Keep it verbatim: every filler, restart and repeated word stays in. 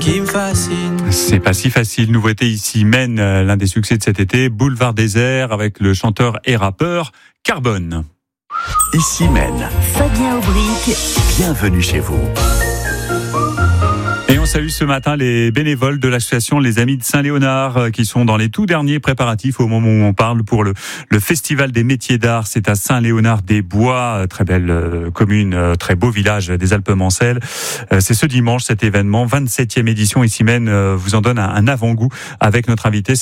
qui me fascine. C'est pas si facile. Nouveauté ici, mène l'un des succès de cet été, Boulevard Désert, avec le chanteur et rappeur Carbone. Ici mène Fabien Aubric, bienvenue chez vous. Et on salue ce matin les bénévoles de l'association Les Amis de Saint-Léonard qui sont dans les tout derniers préparatifs au moment où on parle pour le, le Festival des métiers d'art. C'est à Saint-Léonard-des-Bois, très belle commune, très beau village des Alpes-Mancelles. C'est ce dimanche cet événement, vingt-septième édition. Ici même vous en donne un, un avant-goût avec notre invité.